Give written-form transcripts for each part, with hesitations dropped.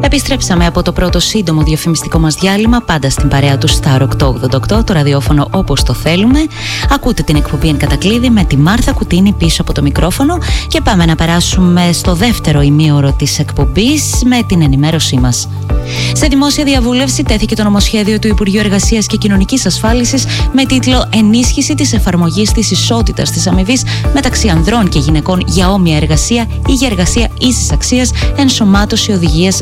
Επιστρέψαμε από το πρώτο σύντομο διαφημιστικό μας διάλειμμα, πάντα στην παρέα του Star 888, το ραδιόφωνο όπως το θέλουμε. Ακούτε την εκπομπή Εν Κατακλείδη με τη Μάρθα Κουτίνη πίσω από το μικρόφωνο και πάμε να περάσουμε στο δεύτερο ημίωρο της εκπομπής με την ενημέρωσή μας. Σε δημόσια διαβούλευση τέθηκε το νομοσχέδιο του Υπουργείου Εργασίας και Κοινωνικής Ασφάλισης με τίτλο «Ενίσχυση της εφαρμογής της ισότητας της αμοιβής μεταξύ ανδρών και γυναικών για όμοια εργασία ή για εργασία ίσης αξίας, ενσωμάτωση οδηγίας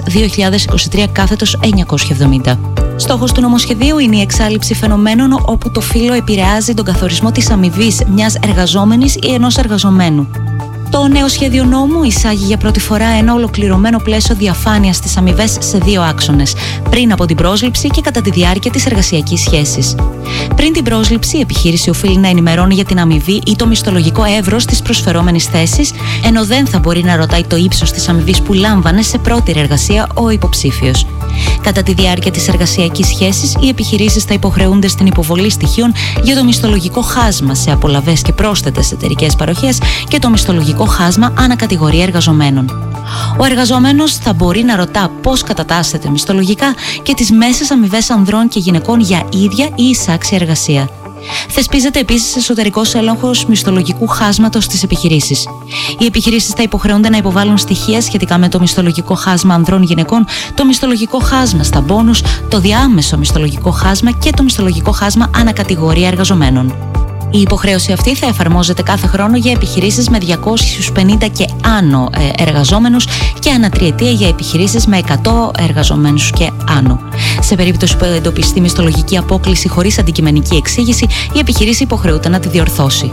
2023/970». Στόχος του νομοσχεδίου είναι η εξάλληψη φαινομένων όπου το φύλο επηρεάζει τον καθορισμό της αμοιβής μιας εργαζόμενης ή ενός εργαζομένου. Το νέο σχέδιο νόμου εισάγει για πρώτη φορά ένα ολοκληρωμένο πλαίσιο διαφάνειας στις αμοιβές σε δύο άξονες, πριν από την πρόσληψη και κατά τη διάρκεια της εργασιακής σχέσης. Πριν την πρόσληψη, η επιχείρηση οφείλει να ενημερώνει για την αμοιβή ή το μισθολογικό εύρος της προσφερόμενης θέσης, ενώ δεν θα μπορεί να ρωτάει το ύψος της αμοιβής που λάμβανε σε πρώτη εργασία ο υποψήφιος. Κατά τη διάρκεια της εργασιακής σχέσης, οι επιχειρήσεις θα υποχρεούνται στην υποβολή στοιχείων για το μισθολογικό χάσμα σε απολαβές και πρόσθετες εταιρικές παροχές και το μισθολογικό χάσμα ανακατηγορία εργαζομένων. Ο εργαζόμενος θα μπορεί να ρωτά πώς κατατάσσεται μισθολογικά και τις μέσες αμοιβές ανδρών και γυναικών για ίδια ή εισάξια εργασία. Θεσπίζεται επίσης εσωτερικός έλεγχος μισθολογικού χάσματος στις επιχειρήσεις. Οι επιχειρήσεις θα υποχρεούνται να υποβάλουν στοιχεία σχετικά με το μισθολογικό χάσμα ανδρών-γυναικών, το μισθολογικό χάσμα στα μπόνους, το διάμεσο μισθολογικό χάσμα και το μισθολογικό χάσμα ανακατηγορία εργαζομένων. Η υποχρέωση αυτή θα εφαρμόζεται κάθε χρόνο για επιχειρήσεις με 250 και άνω εργαζόμενους και ανά τριετία για επιχειρήσεις με 100 εργαζομένους και άνω. Σε περίπτωση που εντοπιστεί μισθολογική απόκλιση χωρίς αντικειμενική εξήγηση, η επιχείρηση υποχρεούται να τη διορθώσει.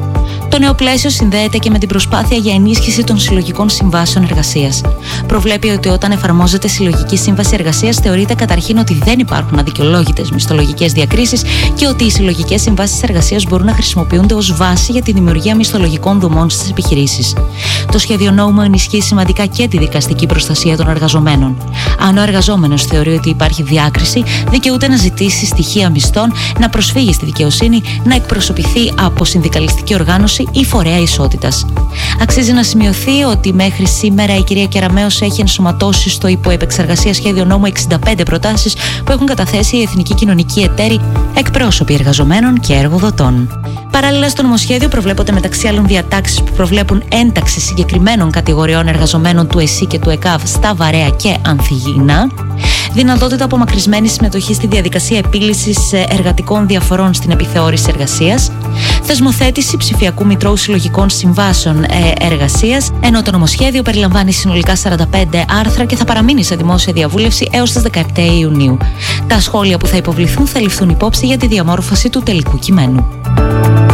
Το νέο πλαίσιο συνδέεται και με την προσπάθεια για ενίσχυση των συλλογικών συμβάσεων εργασίας. Προβλέπει ότι όταν εφαρμόζεται συλλογική σύμβαση εργασίας, θεωρείται καταρχήν ότι δεν υπάρχουν αδικαιολόγητες μισθολογικές διακρίσεις και ότι οι συλλογικές συμβάσεις εργασίας μπορούν να χρησιμοποιούνται ως βάση για τη δημιουργία μισθολογικών δομών στις επιχειρήσεις. Το σχέδιο νόμου ενισχύει σημαντικά και τη δικαστική προστασία των εργαζομένων. Αν ο εργαζόμενος θεωρεί ότι υπάρχει διάκριση, δικαιούται να ζητήσει στοιχεία μισθών, να προσφύγει στη δικαιοσύνη, να εκπροσωπηθεί από συνδικαλιστική οργάνωση ή φορέα ισότητας. Αξίζει να σημειωθεί ότι μέχρι σήμερα η κυρία Κεραμέως έχει ενσωματώσει στο υποεπεξεργασία σχέδιο νόμου 65 προτάσεις που έχουν καταθέσει οι εθνικοί κοινωνικοί εταίροι, εκπρόσωποι εργαζομένων και εργοδοτών. Παράλληλα, στο νομοσχέδιο προβλέπονται μεταξύ άλλων διατάξεις που προβλέπουν ένταξη συγκεκριμένων κατηγοριών εργαζομένων του ΕΣΥ και του ΕΚΑΒ στα βαρέα και ανθυγιεινά, δυνατότητα απομακρυσμένης συμμετοχής στη διαδικασία επίλυσης εργατικών διαφορών στην επιθεώρηση εργασίας, θεσμοθέτηση ψηφιακού μητρώου συλλογικών συμβάσεων εργασίας, ενώ το νομοσχέδιο περιλαμβάνει συνολικά 45 άρθρα και θα παραμείνει σε δημόσια διαβούλευση έως τις 17 Ιουνίου. Τα σχόλια που θα υποβληθούν θα ληφθούν υπόψη για τη διαμόρφωση του τελικού κειμένου.